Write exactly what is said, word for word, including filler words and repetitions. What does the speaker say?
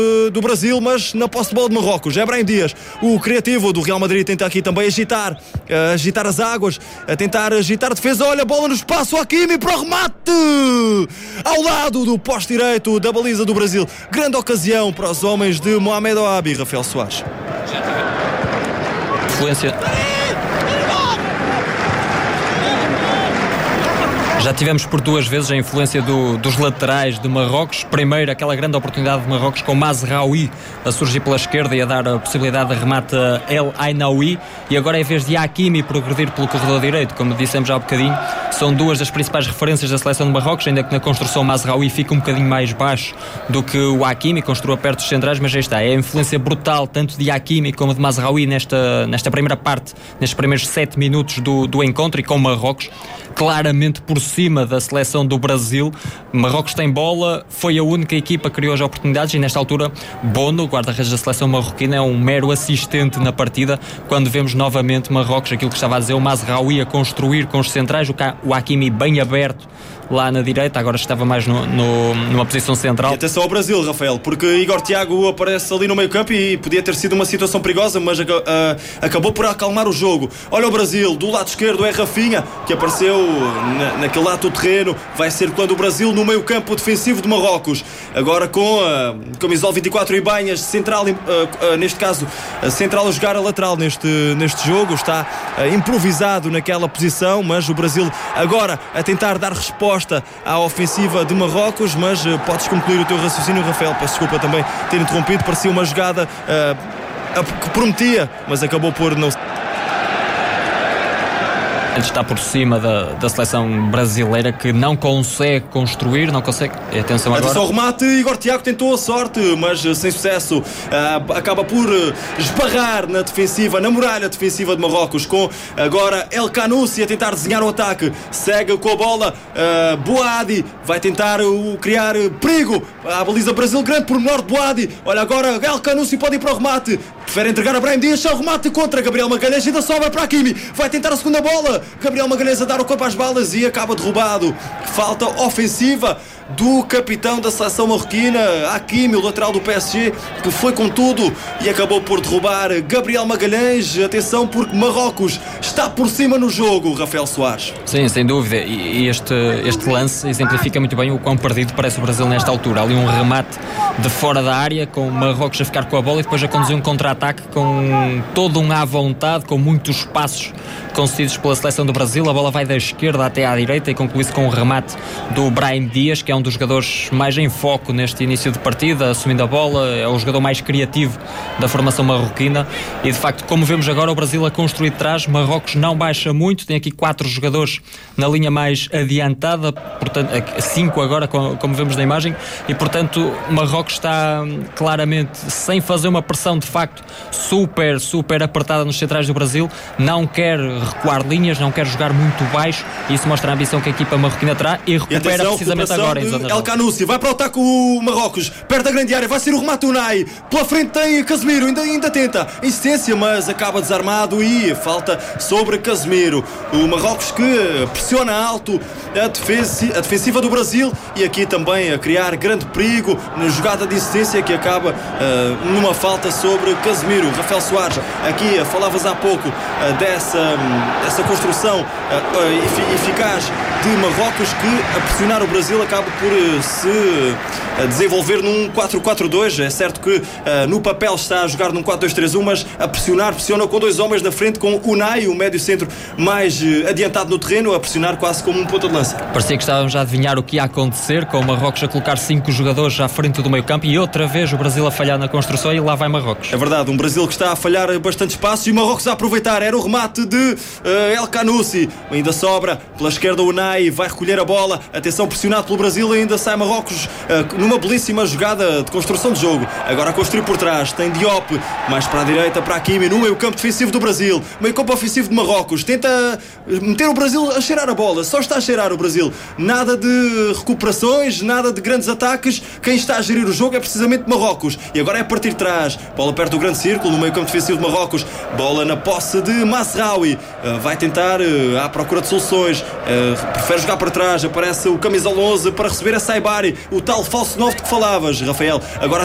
do Brasil, mas na posse de bola de Marrocos. É Brahim Dias, o criativo do Real Madrid, tenta aqui também agitar, uh, agitar as águas, a tentar agitar a defesa. Olha a bola no espaço, Hakimi para o remate ao lado do poste direito da baliza do Brasil. Grande ocasião para os homens de Mohamed Ouabi, Rafael Soares. Influência. Já tivemos por duas vezes a influência do, dos laterais de Marrocos. Primeiro, aquela grande oportunidade de Marrocos com Mazraoui a surgir pela esquerda e a dar a possibilidade de remate a El Ainaoui. E agora, em vez de Hakimi progredir pelo corredor direito, como dissemos já há um bocadinho, são duas das principais referências da seleção de Marrocos, ainda que na construção Mazraoui fica um bocadinho mais baixo do que o Hakimi, construa perto dos centrais, mas aí está, é a influência brutal tanto de Hakimi como de Mazraoui nesta, nesta primeira parte, nestes primeiros sete minutos do, do encontro, e com Marrocos claramente por cima da seleção do Brasil. Marrocos tem bola, foi a única equipa que criou as oportunidades, e nesta altura Bono, guarda-redes da seleção marroquina, é um mero assistente na partida, quando vemos novamente Marrocos, aquilo que estava a dizer, o Mazraoui a construir com os centrais, o, o Hakimi bem aberto lá na direita, agora estava mais no, no, numa posição central. E atenção ao Brasil, Rafael, porque Igor Thiago aparece ali no meio campo e podia ter sido uma situação perigosa, mas uh, acabou por acalmar o jogo. Olha o Brasil, do lado esquerdo é Rafinha, que apareceu na, naquele lado do terreno, vai circulando o Brasil no meio campo defensivo de Marrocos, agora com a uh, camisola vinte e quatro e Banhas, central, uh, uh, neste caso, uh, central a jogar a lateral neste, neste jogo, está uh, improvisado naquela posição, mas o Brasil agora a tentar dar resposta à ofensiva de Marrocos. Mas uh, podes concluir o teu raciocínio, Rafael, peço desculpa também ter interrompido, parecia uma jogada uh, que prometia, mas acabou por não... Está por cima da, da seleção brasileira, que não consegue construir, não consegue. Atenção agora. Atenção ao remate, Igor Thiago tentou a sorte, mas sem sucesso. Uh, acaba por uh, esbarrar na defensiva, na muralha defensiva de Marrocos, com agora El Kanoussi a tentar desenhar o ataque. Segue com a bola, uh, Boadi vai tentar uh, criar uh, perigo à baliza Brasil, grande pormenor de Boadi. Olha agora, El Kanoussi pode ir para o remate, prefere entregar a Brahim Dias, o remate contra Gabriel Magalhães, ainda sobra para Hakimi, vai tentar a segunda bola. Gabriel Magalhães a dar o corpo às balas e acaba derrubado. Falta ofensiva do capitão da seleção marroquina, Hakimi, o lateral do P S G, que foi com tudo e acabou por derrubar Gabriel Magalhães. Atenção, porque Marrocos está por cima no jogo, Rafael Soares. Sim, sem dúvida, e este, este lance exemplifica muito bem o quão perdido parece o Brasil nesta altura. Ali um remate de fora da área, com Marrocos a ficar com a bola e depois a conduzir um contra-ataque com todo um à vontade, com muitos espaços concedidos pela seleção do Brasil. A bola vai da esquerda até à direita e conclui-se com o remate do Brahim Dias, que é um dos jogadores mais em foco neste início de partida, assumindo a bola, é o jogador mais criativo da formação marroquina. E de facto, como vemos agora, o Brasil a construir de trás, Marrocos não baixa muito, tem aqui quatro jogadores na linha mais adiantada, portanto, cinco agora, como vemos na imagem, e portanto Marrocos está claramente sem fazer uma pressão de facto super, super apertada nos centrais do Brasil, não quer recuar linhas, não quer jogar muito baixo, e isso mostra a ambição que a equipa marroquina terá e recupera e atenção, precisamente agora em zona. El Kanoussi vai para o ataque o Marrocos, perto da grande área, vai ser o remate Unai, pela frente tem Casemiro, ainda, ainda tenta insistência, mas acaba desarmado e falta sobre Casemiro. O Marrocos que pressiona alto a, defensi, a defensiva do Brasil, e aqui também a criar grande perigo na jogada de insistência que acaba uh, numa falta sobre Casemiro. Rafael Soares, aqui falavas há pouco uh, dessa, um, dessa construção uh, uh, eficaz de Marrocos, que a pressionar o Brasil acaba por uh, se uh, desenvolver num quatro quatro dois. É certo que uh, no papel está a jogar num quatro dois três um, mas a pressionar, pressiona com dois homens na frente, com Unai, o médio centro mais uh, adiantado no terreno, a pressionar quase como um ponta de lança. Parecia que estávamos já a adivinhar o que ia acontecer, com o Marrocos a colocar cinco jogadores à frente do meio campo e outra vez o Brasil a falhar na construção, e lá vai Marrocos. É verdade, um Brasil que está a falhar bastante espaço e o Marrocos a aproveitar. Era o remate de uh, El Kanoussi, ainda sobra pela esquerda o Unai, vai recolher a bola, atenção, pressionado pelo Brasil, ainda sai Marrocos uh, numa belíssima jogada de construção de jogo. Agora a construir por trás, tem Diop, mais para a direita, para Hakimi, no meio campo defensivo do Brasil, meio campo ofensivo de Marrocos, tenta meter o Brasil a cheirar a bola, só está a cheirar o Brasil, nada de recuperações, nada de grandes ataques. Quem está a gerir o jogo é precisamente Marrocos, e agora é a partir de trás, bola perto do grande círculo, no meio campo defensivo de Marrocos, bola na posse de Mazraoui, uh, vai tentar uh, à procura de soluções, uh, prefere jogar para trás, aparece o camisola onze para receber a Saibari, o tal falso nove de que falavas, Rafael. Agora